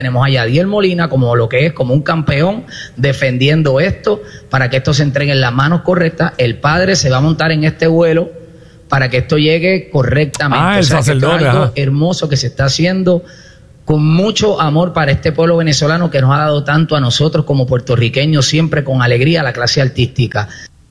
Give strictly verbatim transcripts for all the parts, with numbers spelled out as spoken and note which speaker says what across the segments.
Speaker 1: Tenemos a Yadiel Molina como lo que es, como un campeón defendiendo esto para que esto se entregue en las manos correctas. El padre se va a montar en este vuelo para que esto llegue correctamente.
Speaker 2: Ah, el
Speaker 1: o sea,
Speaker 2: sacerdote,
Speaker 1: que esto es algo
Speaker 2: ajá.
Speaker 1: hermoso que se está haciendo con mucho amor para este pueblo venezolano que nos ha dado tanto a nosotros como puertorriqueños, siempre con alegría a la clase artística.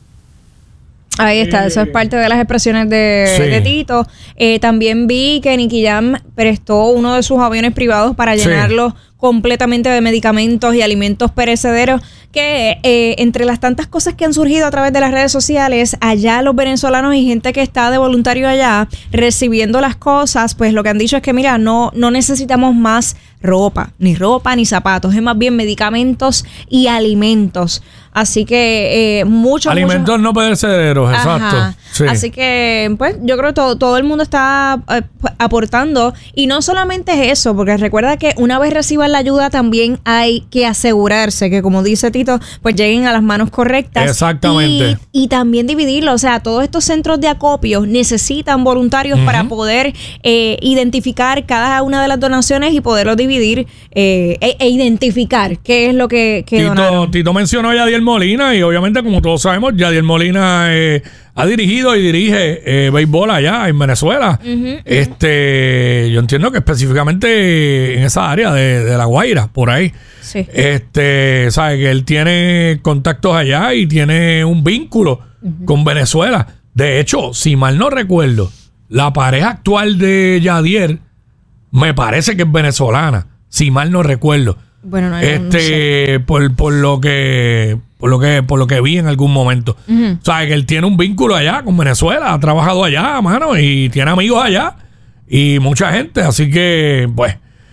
Speaker 3: Ahí está, eso es parte de las expresiones de,
Speaker 2: Sí.
Speaker 3: de Tito. Eh, también vi que Nicky Jam prestó uno de sus aviones privados para
Speaker 2: Sí.
Speaker 3: llenarlo completamente de medicamentos y alimentos perecederos, que eh, entre las tantas cosas que han surgido a través de las redes sociales, allá los venezolanos y gente que está de voluntario allá recibiendo las cosas, pues lo que han dicho es que mira, no, no necesitamos más ropa, ni ropa ni zapatos, es más bien medicamentos y alimentos. Así que eh, muchos
Speaker 2: Alimentos
Speaker 3: muchos,
Speaker 2: no perecederos,
Speaker 3: Ajá.
Speaker 2: exacto. Sí.
Speaker 3: Así que, pues, yo creo que todo, todo el mundo está eh, aportando. Y no solamente es eso, porque recuerda que una vez reciban la ayuda, también hay que asegurarse que, como dice Tito, pues lleguen a las manos correctas.
Speaker 2: Exactamente.
Speaker 3: Y, y también dividirlo. O sea, todos estos centros de acopio necesitan voluntarios
Speaker 2: Ujú.
Speaker 3: para poder eh, identificar cada una de las donaciones y poderlo dividir eh, e, e identificar qué es lo que, que
Speaker 2: Tito,
Speaker 3: donaron.
Speaker 2: Tito mencionó a Yadiel Molina y obviamente, como todos sabemos, Yadiel Molina eh, ha dirigido y dirige eh, béisbol allá en Venezuela.
Speaker 3: Ujú, ujú.
Speaker 2: Este, yo entiendo que específicamente en esa área de, de La Guaira, por ahí.
Speaker 3: Sí.
Speaker 2: Este, sabe que él tiene contactos allá y tiene un vínculo uh-huh. con Venezuela. De hecho, si mal no recuerdo, la pareja actual de Yadier me parece que es venezolana, si mal no recuerdo.
Speaker 3: Bueno, no,
Speaker 2: este,
Speaker 3: no sé.
Speaker 2: por, por lo que, por lo que, por lo que vi en algún momento.
Speaker 3: Uh-huh.
Speaker 2: O sea, que él tiene un vínculo allá con Venezuela, ha trabajado allá, mano, y tiene amigos allá y mucha gente. Así que, pues,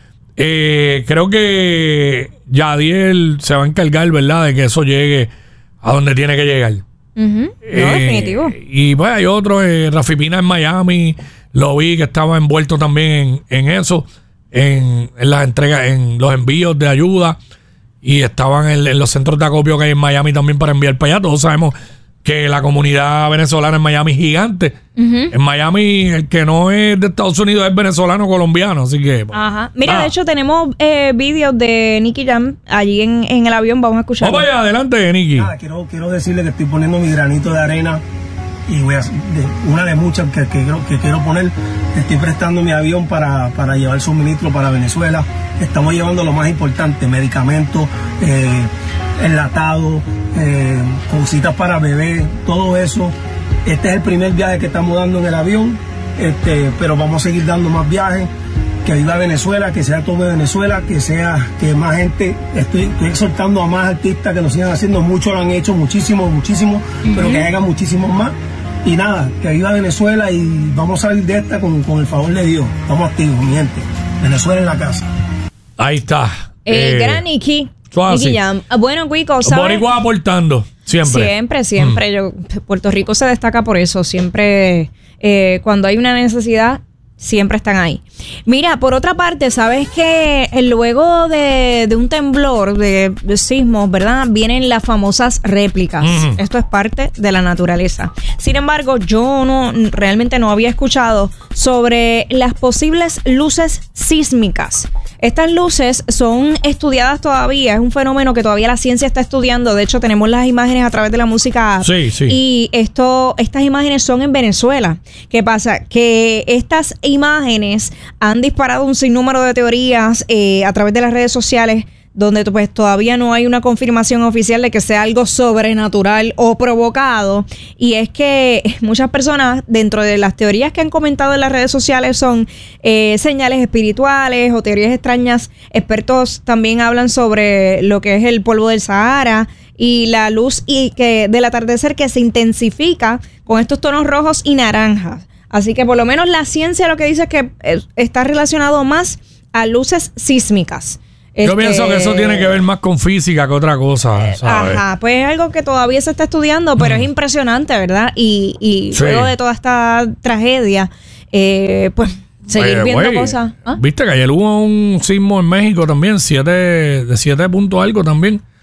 Speaker 2: eh, creo que Yadiel se va a encargar, ¿verdad?, de que eso llegue a donde tiene que llegar.
Speaker 3: Uh-huh. No,
Speaker 2: Eh,
Speaker 3: definitivo.
Speaker 2: Y pues hay otro, eh, Rafi Pina en Miami, lo vi que estaba envuelto también en, en eso, en, en las entregas, en los envíos de ayuda, y estaban en, en los centros de acopio que hay en Miami también para enviar para allá. Todos sabemos que la comunidad venezolana en Miami es gigante.
Speaker 3: Uh-huh.
Speaker 2: En Miami, el que no es de Estados Unidos es venezolano colombiano, así que... pues,
Speaker 3: Ajá. Mira,
Speaker 2: nada.
Speaker 3: de hecho, tenemos eh, vídeos de Nicky Jam allí en, en el avión. Vamos a escuchar.
Speaker 2: Vamos allá, adelante, Nicky.
Speaker 4: Nada, quiero, quiero decirle que estoy poniendo mi granito de arena y voy a, de, una de muchas que, que, que quiero poner. Estoy prestando mi avión para, para llevar suministro para Venezuela. Estamos llevando lo más importante, medicamentos, eh, enlatados, eh, cositas para bebé, todo eso. Este es el primer viaje que estamos dando en el avión, este, pero vamos a seguir dando más viajes. Que viva Venezuela, que sea todo de Venezuela, que sea, que más gente, estoy, estoy exhortando a más artistas que lo sigan haciendo, muchos lo han hecho, muchísimo, muchísimo, uh-huh. pero que hagan muchísimos más. Y nada, que viva Venezuela y vamos a salir de esta con, con el favor de Dios. Estamos activos, mi gente. Venezuela en la casa.
Speaker 2: Ahí está.
Speaker 3: Eh,
Speaker 2: Eh,
Speaker 3: gran Nicky.
Speaker 2: suave,
Speaker 3: Nicky
Speaker 2: sí.
Speaker 3: Jam. Ah, bueno, Cuico, ¿sabes?
Speaker 2: Boricua aportando, siempre.
Speaker 3: Siempre, siempre. Yo, Puerto Rico se destaca por eso. Siempre, eh, cuando hay una necesidad, siempre están ahí. Mira, por otra parte, sabes que luego de, de un temblor, de, de sismos, ¿verdad? Vienen las famosas réplicas.
Speaker 2: Uh-huh.
Speaker 3: Esto es parte de la naturaleza. Sin embargo, yo no realmente no había escuchado sobre las posibles luces sísmicas. Estas luces son estudiadas todavía, es un fenómeno que todavía la ciencia está estudiando. De hecho, tenemos las imágenes a través de la música.
Speaker 2: Sí, sí.
Speaker 3: Y esto, estas imágenes son en Venezuela. ¿Qué pasa? Que estas imágenes han disparado un sinnúmero de teorías eh, a través de las redes sociales, donde pues todavía no hay una confirmación oficial de que sea algo sobrenatural o provocado. Y es que muchas personas, dentro de las teorías que han comentado en las redes sociales, son eh, señales espirituales o teorías extrañas. Expertos también hablan sobre lo que es el polvo del Sahara y la luz y que del atardecer que se intensifica con estos tonos rojos y naranjas. Así que por lo menos la ciencia lo que dice es que eh, está relacionado más a luces sísmicas.
Speaker 2: Yo
Speaker 3: Este,
Speaker 2: pienso que eso tiene que ver más con física que otra cosa, ¿sabes?
Speaker 3: Ajá, pues es algo que todavía se está estudiando, pero mm. es impresionante, ¿verdad? Y, y
Speaker 2: sí.
Speaker 3: luego de toda esta tragedia, eh, pues seguir
Speaker 2: Oye,
Speaker 3: viendo
Speaker 2: güey,
Speaker 3: cosas. ¿Ah?
Speaker 2: Viste que ayer hubo un sismo en México también, siete, de siete puntos algo también.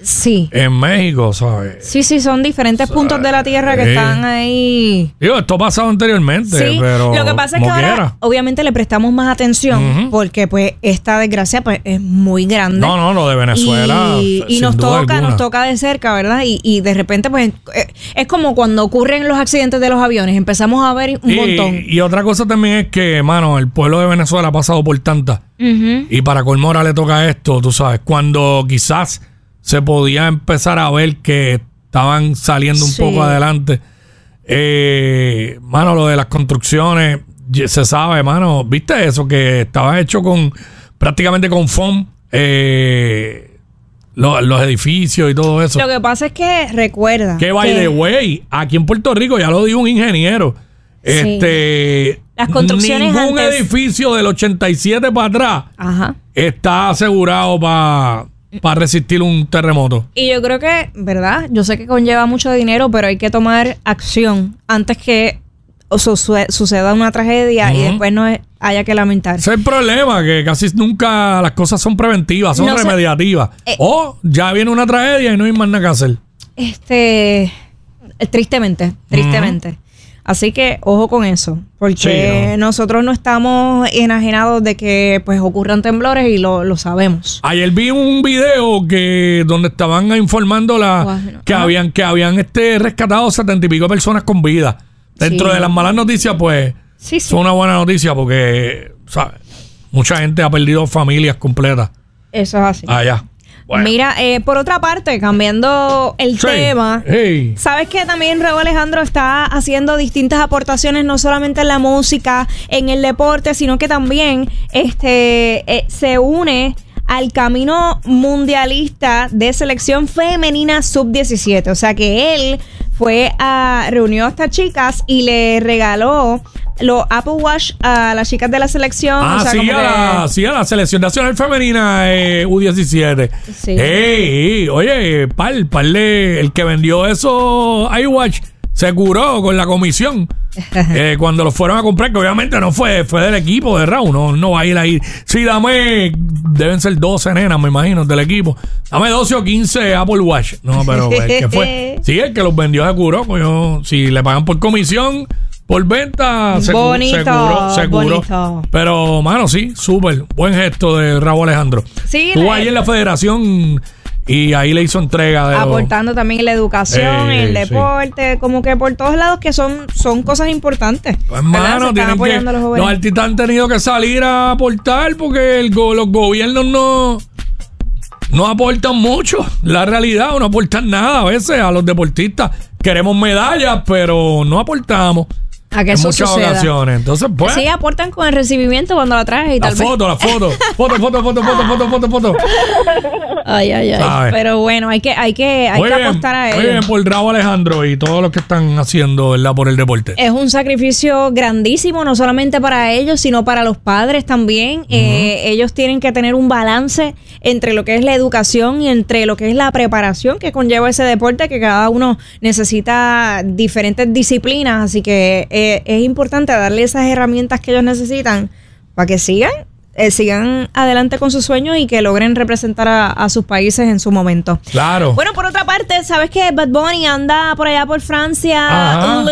Speaker 3: Sí.
Speaker 2: En México, ¿sabes?
Speaker 3: Sí, sí, son diferentes
Speaker 2: ¿sabes?
Speaker 3: puntos de la tierra que
Speaker 2: Sí.
Speaker 3: están ahí.
Speaker 2: Digo, esto ha pasado anteriormente,
Speaker 3: Sí,
Speaker 2: pero
Speaker 3: lo que pasa es que
Speaker 2: como
Speaker 3: ahora
Speaker 2: quiera.
Speaker 3: obviamente le prestamos más atención
Speaker 2: Ujú.
Speaker 3: porque pues esta desgracia pues es muy grande.
Speaker 2: No, no, lo de Venezuela.
Speaker 3: Y, y
Speaker 2: sin
Speaker 3: nos
Speaker 2: duda
Speaker 3: toca,
Speaker 2: alguna.
Speaker 3: nos toca de cerca, ¿verdad? Y, y de repente pues eh, es como cuando ocurren los accidentes de los aviones, empezamos a ver un
Speaker 2: Y,
Speaker 3: montón.
Speaker 2: y otra cosa también es que, mano, el pueblo de Venezuela ha pasado por tantas.
Speaker 3: Ujú.
Speaker 2: Y para colmo ahora le toca esto, tú sabes, cuando quizás se podía empezar a ver que estaban saliendo un
Speaker 3: Sí.
Speaker 2: poco adelante. Eh, mano, lo de las construcciones, ye- se sabe, mano, ¿viste eso? Que estaba hecho con prácticamente con foam, eh, lo- los edificios y todo eso.
Speaker 3: Lo que pasa es que recuerda
Speaker 2: Que by the way, aquí en Puerto Rico, ya lo dijo un ingeniero,
Speaker 3: Sí.
Speaker 2: este,
Speaker 3: Las construcciones
Speaker 2: ningún
Speaker 3: antes-
Speaker 2: edificio del ochenta y siete para atrás
Speaker 3: Ajá.
Speaker 2: está asegurado para resistir un terremoto.
Speaker 3: Y yo creo que, ¿verdad? Yo sé que conlleva mucho dinero, pero hay que tomar acción antes que su- su- suceda una tragedia y
Speaker 2: Ujú.
Speaker 3: después no haya que lamentar.
Speaker 2: Ese es el problema, que casi nunca las cosas son preventivas, son
Speaker 3: No sé.
Speaker 2: remediativas.
Speaker 3: Eh.
Speaker 2: O ya viene una tragedia y no hay más nada que hacer.
Speaker 3: Este, eh, tristemente, tristemente. Así que ojo con eso, porque
Speaker 2: Sí, ¿no?
Speaker 3: nosotros no estamos enajenados de que pues ocurran temblores y lo, lo sabemos.
Speaker 2: Ayer vi un video que donde estaban informando la,
Speaker 3: Guau,
Speaker 2: que
Speaker 3: ajá.
Speaker 2: habían que habían este rescatado setenta y pico personas con vida. Dentro
Speaker 3: Sí.
Speaker 2: de las malas noticias, pues,
Speaker 3: Sí, sí.
Speaker 2: son una buena noticia porque, ¿sabes? Mucha gente ha perdido familias completas
Speaker 3: Eso es así.
Speaker 2: allá. Bueno.
Speaker 3: Mira, eh, por otra parte, cambiando el
Speaker 2: Sí.
Speaker 3: tema,
Speaker 2: Hey.
Speaker 3: ¿sabes que también Raúl Alejandro está haciendo distintas aportaciones, no solamente en la música, en el deporte, sino que también este eh, se une al camino mundialista de selección femenina sub diecisiete? O sea que él fue a reunió a estas chicas y le regaló los Apple Watch a las chicas de la selección.
Speaker 2: Ah,
Speaker 3: o sea,
Speaker 2: sí,
Speaker 3: como
Speaker 2: a
Speaker 3: que-
Speaker 2: la, sí, a la selección nacional femenina eh, U diecisiete.
Speaker 3: Sí.
Speaker 2: Ey, oye, pal, pal de- el que vendió eso iWatch se curó con la comisión eh, cuando lo fueron a comprar, que obviamente no fue, fue del equipo de Raúl, no, no va a ir ahí. Sí, dame, deben ser doce nenas, me imagino, del equipo. Dame doce o quince Apple Watch. No, pero el que fue, sí, el que los vendió se curó, coño. Si le pagan por comisión, por venta, se, cu-
Speaker 3: Bonito,
Speaker 2: se curó, se curó.
Speaker 3: bonito.
Speaker 2: Pero, mano, sí, súper. Buen gesto de Raúl Alejandro.
Speaker 3: Sí,
Speaker 2: Estuvo
Speaker 3: la-
Speaker 2: ahí en la federación y ahí le hizo entrega de los-
Speaker 3: aportando también en la educación,
Speaker 2: Eh,
Speaker 3: en el
Speaker 2: sí.
Speaker 3: deporte, como que por todos lados que son, son cosas importantes.
Speaker 2: Pues,
Speaker 3: ¿verdad? Se
Speaker 2: hermano,
Speaker 3: están
Speaker 2: tienen que,
Speaker 3: apoyando a los
Speaker 2: los
Speaker 3: jóvenes.
Speaker 2: artistas han tenido que salir a aportar porque el go- los gobiernos no, no aportan mucho. La realidad, no aportan nada a veces a los deportistas. Queremos medallas, pero no aportamos.
Speaker 3: A que
Speaker 2: en
Speaker 3: eso
Speaker 2: muchas
Speaker 3: suceda.
Speaker 2: ocasiones. Entonces, pues,
Speaker 3: Sí, aportan con el recibimiento cuando la traes y
Speaker 2: la
Speaker 3: tal vez.
Speaker 2: foto, la foto, foto, foto, foto, foto, foto, foto, foto.
Speaker 3: Ay, ay, ay.
Speaker 2: ¿Sabes?
Speaker 3: Pero bueno, hay que, hay que, hay
Speaker 2: Muy
Speaker 3: que
Speaker 2: bien,
Speaker 3: apostar a
Speaker 2: muy
Speaker 3: ello.
Speaker 2: bien por Raúl Alejandro y todos los que están haciendo, ¿verdad? Por el deporte.
Speaker 3: Es un sacrificio grandísimo, no solamente para ellos, sino para los padres también. Eh, ellos tienen que tener un balance entre lo que es la educación y entre lo que es la preparación que conlleva ese deporte, que cada uno necesita diferentes disciplinas. Así que eh, es importante darle esas herramientas que ellos necesitan para que sigan, eh, sigan adelante con sus sueños y que logren representar a, a sus países en su momento.
Speaker 2: Claro.
Speaker 3: Bueno, por otra parte, ¿sabes que Bad Bunny anda por allá por Francia?
Speaker 2: Ajá.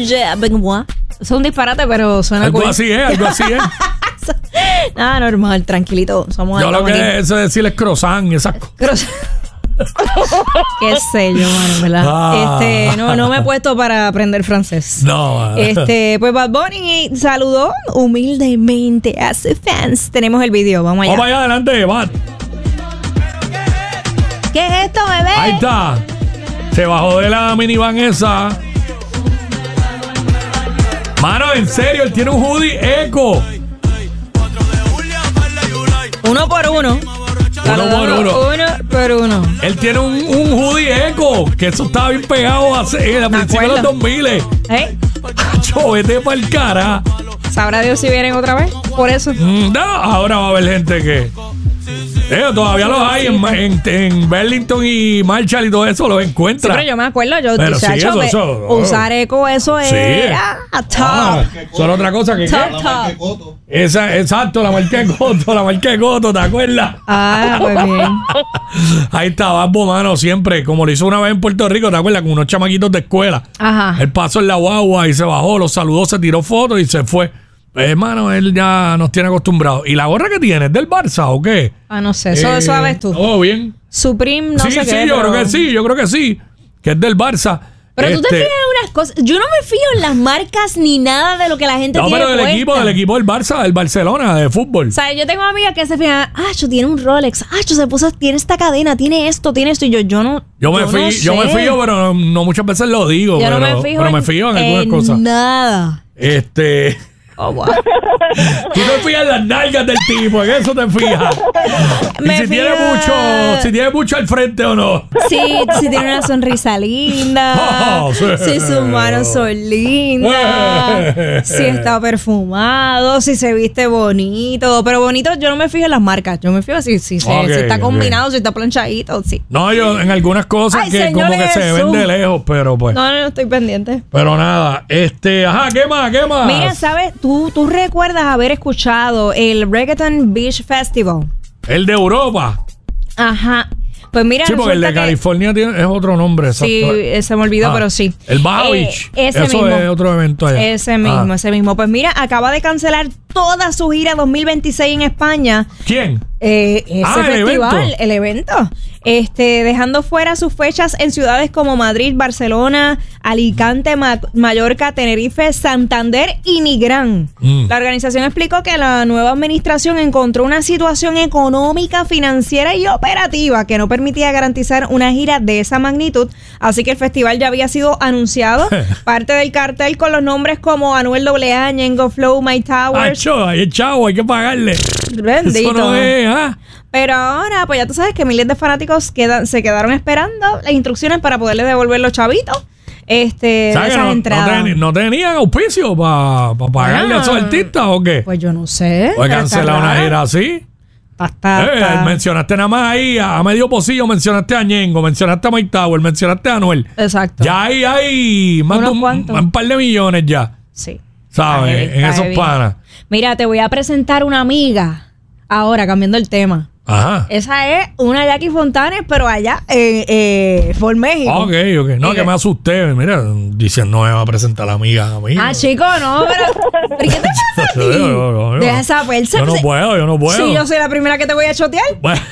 Speaker 3: Es un disparate, pero suena
Speaker 2: Algo
Speaker 3: cool.
Speaker 2: así es, algo así es.
Speaker 3: Nada, normal, tranquilito. Somos
Speaker 2: Yo lo
Speaker 3: estamos
Speaker 2: que
Speaker 3: aquí.
Speaker 2: es decirles croissant y esas cosas.
Speaker 3: Pero- Qué sé yo, mano, ¿verdad?
Speaker 2: Ah.
Speaker 3: Este, no, no me he puesto para aprender francés.
Speaker 2: No.
Speaker 3: Este, pues Bad Bunny saludó humildemente a sus fans. Tenemos el video, vamos allá.
Speaker 2: Vamos allá adelante, va.
Speaker 3: ¿Qué es esto, bebé?
Speaker 2: Ahí está. Se bajó de la minivan esa. Mano, en serio, él tiene un hoodie eco.
Speaker 3: Uno por uno.
Speaker 2: Uno por uno.
Speaker 3: Uno por uno.
Speaker 2: Él tiene un, un hoodie eco, que eso estaba bien pegado hace, en la
Speaker 3: Me
Speaker 2: principio de los
Speaker 3: acuerdo.
Speaker 2: dos mil.
Speaker 3: ¿Eh?
Speaker 2: Cho, vete pa'l cara.
Speaker 3: ¿Sabrá Dios si vienen otra vez? Por eso.
Speaker 2: Mm, No, ahora va a haber gente que Eh, todavía los hay en, en, en Burlington y Marshall y todo eso, los encuentras.
Speaker 3: Sí, pero yo me acuerdo, yo
Speaker 2: Pero sí,
Speaker 3: chacho,
Speaker 2: eso,
Speaker 3: ve-
Speaker 2: eso, oh.
Speaker 3: usar eco, eso
Speaker 2: Sí.
Speaker 3: era top.
Speaker 2: Ah, solo otra cosa que
Speaker 3: Top,
Speaker 2: ¿qué?
Speaker 3: top.
Speaker 2: Esa, exacto, la marca de Coto, la marca de Coto, ¿te acuerdas?
Speaker 3: Ah, pues bien.
Speaker 2: Ahí está, Babbo, mano, siempre, como lo hizo una vez en Puerto Rico, ¿te acuerdas? Con unos chamaquitos de escuela.
Speaker 3: Ajá.
Speaker 2: Él pasó en la guagua y se bajó, los saludó, se tiró fotos y se fue. Pues, hermano, él ya nos tiene acostumbrados. ¿Y la gorra que tiene es del Barça o qué?
Speaker 3: Ah, no sé, eso,
Speaker 2: Eh,
Speaker 3: eso sabes tú.
Speaker 2: Oh, bien.
Speaker 3: Supreme, no
Speaker 2: sí,
Speaker 3: sé
Speaker 2: sí,
Speaker 3: qué.
Speaker 2: yo
Speaker 3: pero...
Speaker 2: creo que sí, yo creo que sí. Que es del Barça.
Speaker 3: Pero tú te
Speaker 2: Este,
Speaker 3: fijas en unas cosas. Yo no me fío en las marcas ni nada de lo que la gente
Speaker 2: No,
Speaker 3: tiene
Speaker 2: pero del
Speaker 3: puesta.
Speaker 2: equipo, del equipo del Barça, del Barcelona, de fútbol.
Speaker 3: O sea, yo tengo amigas que se fijan, ah, yo tiene un Rolex, ah, yo se puso, tiene esta cadena, tiene esto, tiene esto, y yo, yo no.
Speaker 2: Yo me,
Speaker 3: no
Speaker 2: fui, yo me
Speaker 3: sé.
Speaker 2: fío, pero no, no muchas veces lo digo.
Speaker 3: Yo
Speaker 2: pero,
Speaker 3: no me fijo
Speaker 2: pero me
Speaker 3: en,
Speaker 2: fío en algunas
Speaker 3: en
Speaker 2: cosas.
Speaker 3: nada.
Speaker 2: Este.
Speaker 3: Oh, wow.
Speaker 2: Tú te fijas en las nalgas del tipo, en eso te fijas. Y
Speaker 3: Me
Speaker 2: si tiene
Speaker 3: fija-
Speaker 2: mucho, si tiene mucho al frente o no.
Speaker 3: Sí, si tiene una sonrisa linda,
Speaker 2: Oh, sí.
Speaker 3: si sus manos son lindas, si está perfumado, si se viste bonito. Pero bonito, yo no me fijo en las marcas. Yo me fijo si, si, se-
Speaker 2: Ok,
Speaker 3: si está
Speaker 2: ok.
Speaker 3: combinado, si está planchadito, sí.
Speaker 2: No, yo en algunas cosas
Speaker 3: Ay,
Speaker 2: que
Speaker 3: Señor
Speaker 2: como que se
Speaker 3: Jesús.
Speaker 2: ven de lejos, pero pues.
Speaker 3: No, no, no estoy pendiente.
Speaker 2: Pero nada, este, ajá, ¿qué más? ¿Qué más?
Speaker 3: Mira, ¿sabes? ¿Tú, tú recuerdas haber escuchado el Reggaeton Beach Festival.
Speaker 2: El de Europa.
Speaker 3: Ajá. Pues mira,
Speaker 2: Sí, porque el de
Speaker 3: resulta que-
Speaker 2: California tiene, es otro nombre, exacto.
Speaker 3: Sí, eh, se me olvidó,
Speaker 2: Ah,
Speaker 3: pero sí.
Speaker 2: El Baja
Speaker 3: Eh,
Speaker 2: Beach.
Speaker 3: ese
Speaker 2: Eso
Speaker 3: mismo.
Speaker 2: es otro evento allá.
Speaker 3: Ese mismo,
Speaker 2: Ah.
Speaker 3: ese mismo. Pues mira, acaba de cancelar toda su gira dos mil veintiséis en España.
Speaker 2: ¿Quién?
Speaker 3: Eh, ese
Speaker 2: Ah, el
Speaker 3: festival,
Speaker 2: evento.
Speaker 3: el evento. Este, dejando fuera sus fechas en ciudades como Madrid, Barcelona, Alicante, Ma- Mallorca, Tenerife, Santander y Nigrán.
Speaker 2: Mm.
Speaker 3: La organización explicó que la nueva administración encontró una situación económica, financiera y operativa que no permitía garantizar una gira de esa magnitud, así que el festival ya había sido anunciado, parte del cartel con los nombres como Anuel doble A, Ñengo Flow, My
Speaker 2: Ah,
Speaker 3: Towers.
Speaker 2: cho, ahí el chavo, hay que pagarle.
Speaker 3: Bendito.
Speaker 2: Eso no es, ¿ah?
Speaker 3: Pero ahora, pues ya tú sabes que miles de fanáticos quedan, se quedaron esperando las instrucciones para poderle devolver los chavitos este, de
Speaker 2: ¿Sabes que
Speaker 3: esas
Speaker 2: no, no,
Speaker 3: entradas.
Speaker 2: ten- no tenían auspicio para pagarle a esos artistas o qué?
Speaker 3: Pues yo no sé.
Speaker 2: ¿O
Speaker 3: pero
Speaker 2: cancelar
Speaker 3: está
Speaker 2: una
Speaker 3: raro.
Speaker 2: gira así?
Speaker 3: Está, está,
Speaker 2: Eh,
Speaker 3: está.
Speaker 2: mencionaste nada más ahí, a, a medio pocillo mencionaste a Ñengo, mencionaste a Mike Tower, mencionaste a Anuel.
Speaker 3: Exacto.
Speaker 2: Ya ahí hay más de
Speaker 3: Unos
Speaker 2: un,
Speaker 3: cuantos.
Speaker 2: un par de millones ya,
Speaker 3: Sí.
Speaker 2: ¿sabes?
Speaker 3: Ahí
Speaker 2: En
Speaker 3: está
Speaker 2: esos
Speaker 3: bien.
Speaker 2: panas.
Speaker 3: Mira, te voy a presentar una amiga. Ahora, cambiando el tema.
Speaker 2: Ajá.
Speaker 3: Esa es una Jackie Fontanes, pero allá en eh, Fort México.
Speaker 2: Ok, ok. No,
Speaker 3: Y
Speaker 2: que
Speaker 3: que-
Speaker 2: me asusté. Mira, dicen, no me va a presentar a la amiga a mí.
Speaker 3: Ah, chico, no, pero. ¿Pero qué te pasa a ti?
Speaker 2: Yo no, no, no.
Speaker 3: Deja esa persa.
Speaker 2: Yo no puedo, yo no puedo.
Speaker 3: Si yo soy la primera que te voy a chotear.
Speaker 2: Bueno.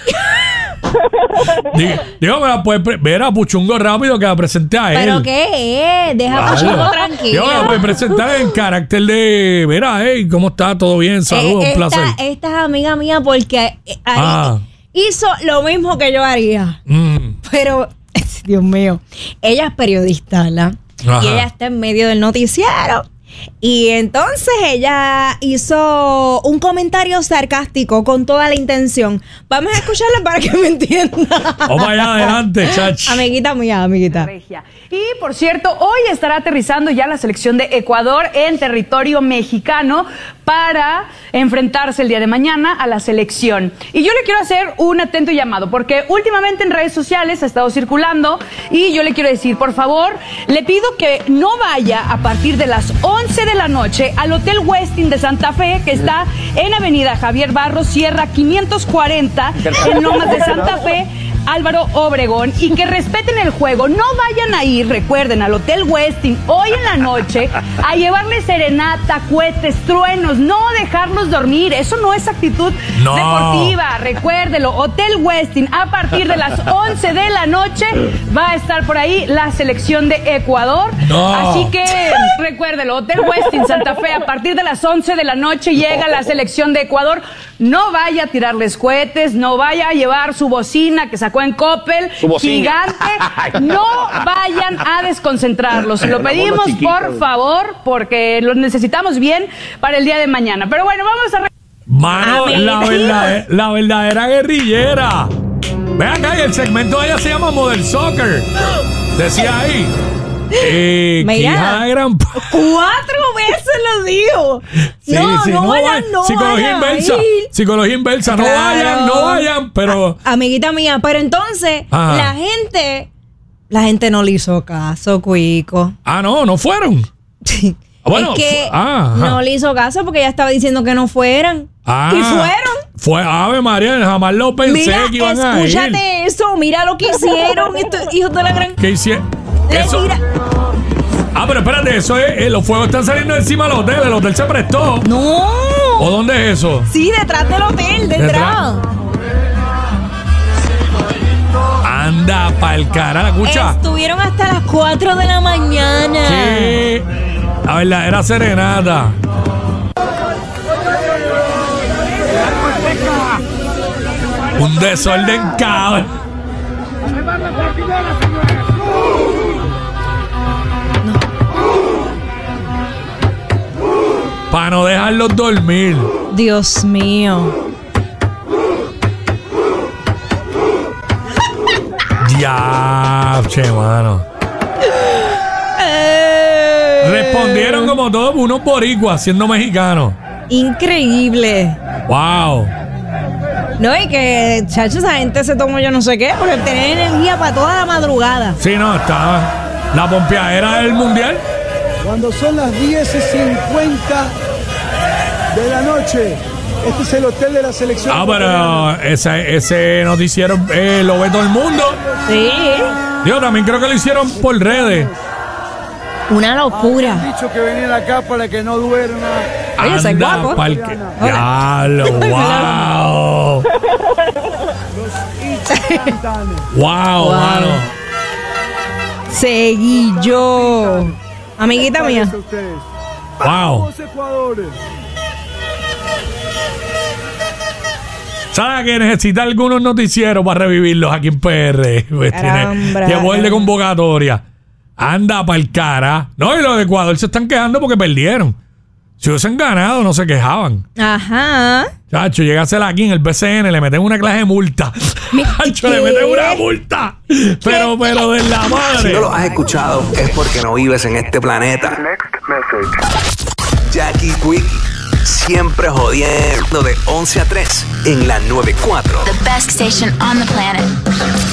Speaker 2: Dí- Digo, me la puedes pre- ver a Puchungo rápido que la presenté a él.
Speaker 3: ¿Pero qué es? Deja a
Speaker 2: Vale.
Speaker 3: Puchungo tranquilo.
Speaker 2: Yo me la puedes presentar en carácter de, mira, hey, ¿cómo está? ¿Todo bien? Saludos,
Speaker 3: Eh,
Speaker 2: un placer.
Speaker 3: esta, esta es amiga mía porque eh, Ari
Speaker 2: Ah.
Speaker 3: hizo lo mismo que yo haría.
Speaker 2: Mm.
Speaker 3: Pero, Dios mío, ella es periodista, ¿verdad?
Speaker 2: Ajá.
Speaker 3: Y ella está en medio del noticiero. Y entonces ella hizo un comentario sarcástico con toda la intención. Vamos a escucharla para que me entienda.
Speaker 2: Vamos allá adelante, chach.
Speaker 3: Amiguita mía, amiguita.
Speaker 5: Regia. Y por cierto, hoy estará aterrizando ya la selección de Ecuador en territorio mexicano para enfrentarse el día de mañana a la selección. Y yo le quiero hacer un atento llamado, porque últimamente en redes sociales ha estado circulando y yo le quiero decir, por favor, le pido que no vaya a partir de las once de la noche al Hotel Westin de Santa Fe, que está en Avenida Javier Barros Sierra quinientos cuarenta, en Lomas de Santa Fe, Álvaro Obregón, y que respeten el juego. No vayan a ir, recuerden, al Hotel Westin hoy en la noche a llevarle serenata, cohetes, truenos, no dejarlos dormir. Eso no es actitud
Speaker 2: No.
Speaker 5: deportiva. Recuérdelo, Hotel Westin a partir de las once de la noche va a estar por ahí la selección de Ecuador.
Speaker 2: No.
Speaker 5: Así que recuérdelo, Hotel Westin Santa Fe a partir de las once de la noche llega la selección de Ecuador. No vaya a tirarles cohetes, no vaya a llevar su bocina que sacó en Coppel, gigante. No vayan a desconcentrarlos. Se lo pedimos, por favor, porque los necesitamos bien para el día de mañana. Pero bueno, vamos a...
Speaker 2: Mano,
Speaker 3: Amén.
Speaker 2: la, verdad, la verdadera guerrillera. Ve acá, y el segmento de ella se llama Model Soccer. Decía ahí. Eh,
Speaker 3: Mira,
Speaker 2: qué hija de gran...
Speaker 3: Cuatro veces lo digo.
Speaker 2: Sí,
Speaker 3: no,
Speaker 2: sí,
Speaker 3: no,
Speaker 2: no
Speaker 3: vayan,
Speaker 2: vayan.
Speaker 3: no
Speaker 2: Psicología
Speaker 3: vayan a
Speaker 2: inversa.
Speaker 3: ir.
Speaker 2: Psicología inversa. No
Speaker 3: Claro.
Speaker 2: vayan, no vayan, pero...
Speaker 3: A- amiguita mía, pero entonces
Speaker 2: Ajá.
Speaker 3: la gente, la gente no le hizo caso, Cuico.
Speaker 2: Ah, no, no fueron. Bueno,
Speaker 3: es que
Speaker 2: fu- ah, ajá.
Speaker 3: no le hizo caso porque ella estaba diciendo que no fueran.
Speaker 2: Ah,
Speaker 3: Y fueron.
Speaker 2: Fue Ave María, jamás lo pensé
Speaker 3: Mira,
Speaker 2: que iban a ir.
Speaker 3: escúchate eso, mira lo que hicieron estos hijos de la gran...
Speaker 2: ¿Qué hicieron?
Speaker 3: Le
Speaker 2: Eso-
Speaker 3: tira-
Speaker 2: Ah, pero espérate, eso es, eh, los fuegos están saliendo encima del hotel, el hotel se prestó.
Speaker 3: No.
Speaker 2: ¿O dónde es eso?
Speaker 3: Sí, detrás del hotel, detrás.
Speaker 2: Detrás. Anda pa'l cara, escucha.
Speaker 3: Estuvieron hasta las cuatro de la mañana.
Speaker 2: ¿Qué? La verdadera serenata. Un desorden cabrón. Para no dejarlos dormir.
Speaker 3: Dios mío.
Speaker 2: Ya, che, mano.
Speaker 3: Eh,
Speaker 2: Respondieron como todos unos boricuas siendo mexicanos.
Speaker 3: Increíble.
Speaker 2: Wow.
Speaker 3: No, y que, chacho, esa gente se tomó yo no sé qué, porque tenía energía para toda la madrugada.
Speaker 2: Sí, no, estaba la pompeadera del mundial.
Speaker 6: Cuando son las diez y cincuenta de la noche, este es el hotel de la selección.
Speaker 2: Ah, pero ese, ese noticiero eh, lo ve todo el mundo.
Speaker 3: Sí.
Speaker 2: Yo también creo que lo hicieron por redes.
Speaker 3: Una locura.
Speaker 6: Han dicho que venían acá para que no duerma.
Speaker 3: Oye, ese es guapo.
Speaker 2: pa'l que- Diablo, wow. Wow, mano.
Speaker 3: Seguí yo. Amiguita mía.
Speaker 6: Parece a ustedes.
Speaker 2: Wow.
Speaker 6: Vamos, Ecuador.
Speaker 2: ¿Sabes que necesita algunos noticieros para revivirlos aquí en P R? Pues tiene,
Speaker 3: Caramba.
Speaker 2: tiene poder de convocatoria. Anda pa'l cara. No, y los de Ecuador se están quejando porque perdieron. Si hubiesen ganado, no se quejaban.
Speaker 3: Ajá.
Speaker 2: Chacho, llegásela aquí en el B C N, le meten una clase de multa.
Speaker 3: Mi-
Speaker 2: Chacho, le
Speaker 3: ¿qué?
Speaker 2: meten una multa. Pero, pero de la
Speaker 7: Si
Speaker 2: madre.
Speaker 7: no lo has escuchado, es porque no vives en este planeta. Jackie Quickie, siempre jodiendo de once a tres en la noventa y cuatro.
Speaker 8: The best station on the planet.